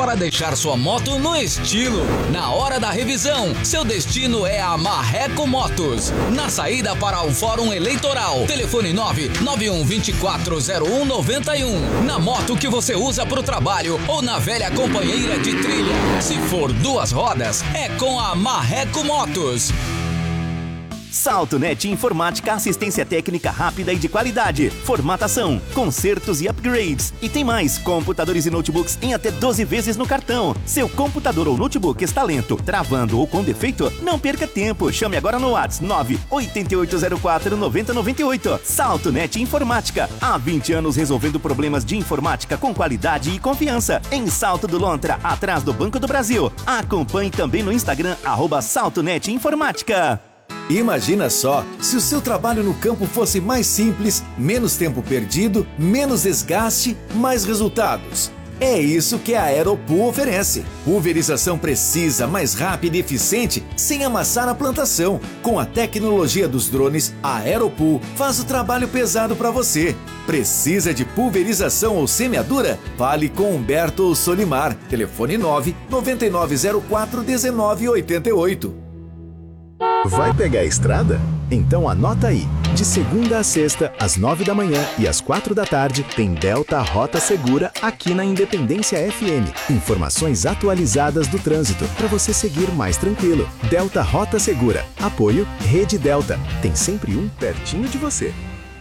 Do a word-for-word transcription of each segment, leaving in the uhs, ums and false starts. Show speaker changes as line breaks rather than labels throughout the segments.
para deixar sua moto no estilo. Na hora da revisão, seu destino é a Marreco Motos. Na saída para o Fórum Eleitoral, telefone nove nove um dois quatro zero um nove um. Na moto que você usa para o trabalho ou na velha companheira de trilha. Se for duas rodas, é com a Marreco Motos.
SaltoNet Informática, assistência técnica rápida e de qualidade, formatação, consertos e upgrades. E tem mais, computadores e notebooks em até doze vezes no cartão. Seu computador ou notebook está lento, travando ou com defeito? Não perca tempo, chame agora no WhatsApp nove oito oito zero quatro nove zero nove oito. SaltoNet Informática, há vinte anos resolvendo problemas de informática com qualidade e confiança. Em Salto do Lontra, atrás do Banco do Brasil. Acompanhe também no Instagram, arroba SaltoNet Informática.
Imagina só, se o seu trabalho no campo fosse mais simples, menos tempo perdido, menos desgaste, mais resultados. É isso que a Aeropool oferece. Pulverização precisa, mais rápida e eficiente, sem amassar a plantação. Com a tecnologia dos drones, a Aeropool faz o trabalho pesado para você. Precisa de pulverização ou semeadura? Fale com Humberto ou Solimar. Telefone nove nove nove zero quatro um nove oito oito.
Vai pegar a estrada? Então anota aí. De segunda a sexta, às nove da manhã e às quatro da tarde, tem Delta Rota Segura aqui na Independência F M. Informações atualizadas do trânsito para você seguir mais tranquilo. Delta Rota Segura. Apoio Rede Delta. Tem sempre um pertinho de você.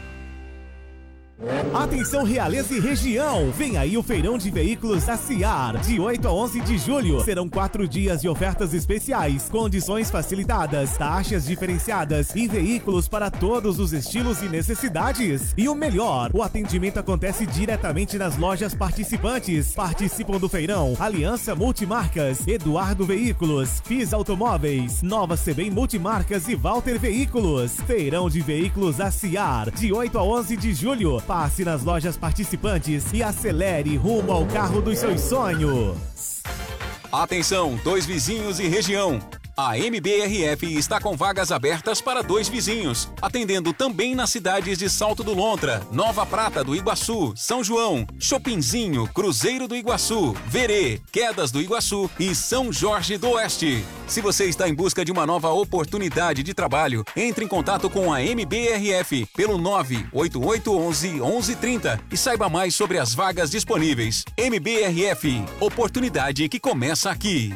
Atenção Realeza e região, vem aí o feirão de veículos da Ciar, de oito a onze de julho. Serão quatro dias de ofertas especiais, condições facilitadas, taxas diferenciadas e veículos para todos os estilos e necessidades. E o melhor, o atendimento acontece diretamente nas lojas participantes. Participam do feirão Aliança Multimarcas, Eduardo Veículos, Fiz Automóveis, Nova Sebem Multimarcas e Walter Veículos. Feirão de veículos da Ciar, de oito a onze de julho. Passe nas lojas participantes e acelere rumo ao carro dos seus sonhos.
Atenção, dois vizinhos e região. A M B R F está com vagas abertas para dois vizinhos, atendendo também nas cidades de Salto do Lontra, Nova Prata do Iguaçu, São João, Chopinzinho, Cruzeiro do Iguaçu, Verê, Quedas do Iguaçu e São Jorge do Oeste. Se você está em busca de uma nova oportunidade de trabalho, entre em contato com a M B R F pelo nove oito oito um um, um um três zero e saiba mais sobre as vagas disponíveis. M B R F, oportunidade que começa aqui.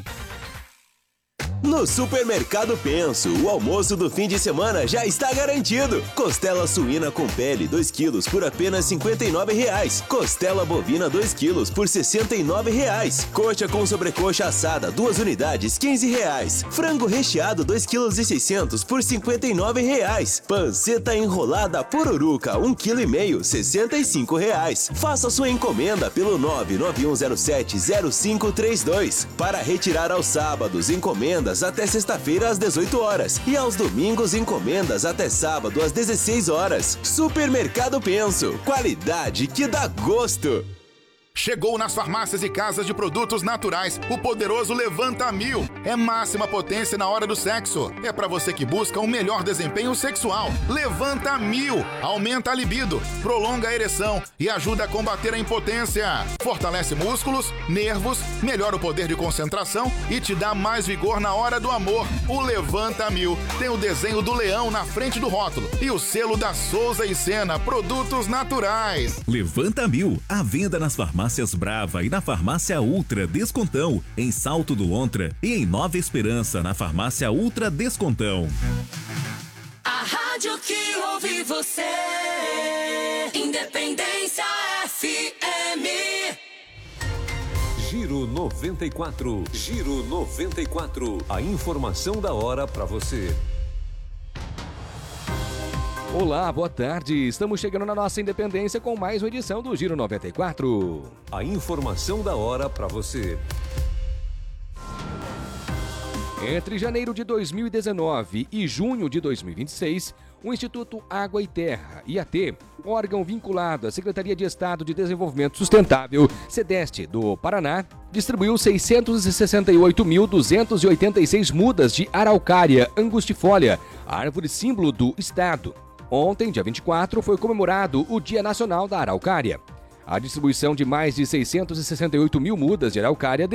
No Supermercado Penso, o almoço do fim de semana já está garantido. Costela suína com pele dois quilos por apenas cinquenta e nove reais. Costela bovina dois quilos por sessenta e nove reais. Coxa com sobrecoxa assada duas unidades quinze reais. Frango recheado dois quilos e seiscentos por cinquenta e nove reais. Panceta enrolada pururuca um quilo e meio sessenta e cinco reais. Faça sua encomenda pelo nove nove um zero sete zero cinco três dois. Para retirar aos sábados, encomenda até sexta-feira às dezoito horas e aos domingos encomendas até sábado às dezesseis horas. Supermercado Penso, qualidade que dá gosto.
Chegou nas farmácias e casas de produtos naturais o poderoso Levanta Mil. É máxima potência na hora do sexo. É pra você que busca um melhor desempenho sexual. Levanta Mil. Aumenta a libido, prolonga a ereção e ajuda a combater a impotência. Fortalece músculos, nervos, melhora o poder de concentração e te dá mais vigor na hora do amor. O Levanta Mil tem o desenho do leão na frente do rótulo e o selo da Souza e Sena Produtos Naturais.
Levanta Mil, à venda nas farmácias Brava e na Farmácia Ultra Descontão, em Salto do Lontra e em Nova Esperança, na Farmácia Ultra Descontão.
A rádio que ouve você, Independência F M.
Giro noventa e quatro, Giro noventa e quatro, a informação da hora para você.
Olá, boa tarde. Estamos chegando na nossa Independência com mais uma edição do Giro noventa e quatro.
A informação da hora para você.
Entre janeiro de dois mil e dezenove e junho de dois mil e vinte e seis, o Instituto Água e Terra, I A T, órgão vinculado à Secretaria de Estado de Desenvolvimento Sustentável, SEDEST, do Paraná, distribuiu seiscentos e sessenta e oito mil duzentas e oitenta e seis mudas de araucária angustifolia, árvore símbolo do Estado. Ontem, dia vinte e quatro, foi comemorado o Dia Nacional da Araucária. A distribuição de mais de seiscentos e sessenta e oito mil mudas de araucária